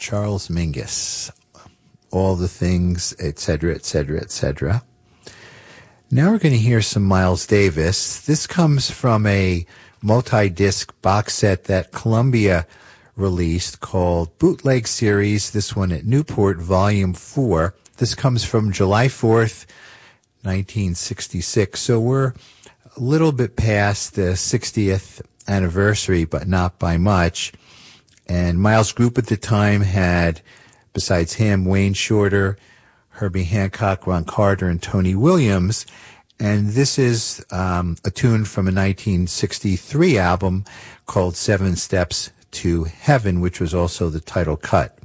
Charles Mingus. All the Things, etc., etc., etc. Now we're going to hear some Miles Davis. This comes from a multi-disc box set that Columbia released called Bootleg Series, this one at Newport, Volume 4. This comes from July 4th, 1966. So we're a little bit past the 60th anniversary, but not by much. And Miles' group at the time had, besides him, Wayne Shorter, Herbie Hancock, Ron Carter, and Tony Williams. And this is a tune from a 1963 album called 7 Steps to Heaven, which was also the title cut.